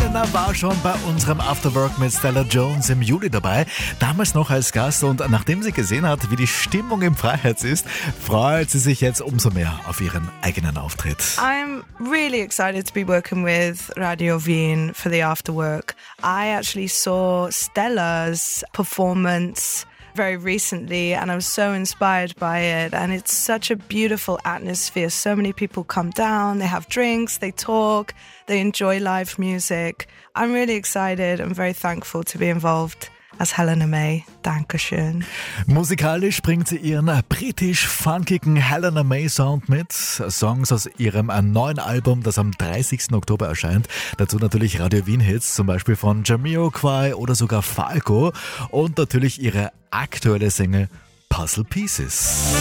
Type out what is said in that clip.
Helena war schon bei unserem Afterwork mit Stella Jones im Juli dabei, damals noch als Gast, und nachdem sie gesehen hat, wie die Stimmung im Freiherz ist, freut sie sich jetzt umso mehr auf ihren eigenen Auftritt. I'm really excited to be working with Radio Wien for the Afterwork. I actually saw Stella's performance very recently and I was so inspired by it, and it's such a beautiful atmosphere. So many people come down, they have drinks, they talk, they enjoy live music. I'm really excited and very thankful to be involved as Helena May. Dankeschön. Musikalisch bringt sie ihren britisch-funkigen Helena May Sound mit. Songs aus ihrem neuen Album, das am 30. Oktober erscheint. Dazu natürlich Radio Wien Hits, zum Beispiel von Jamiroquai oder sogar Falco. Und natürlich ihre aktuelle Single Puzzle Pieces.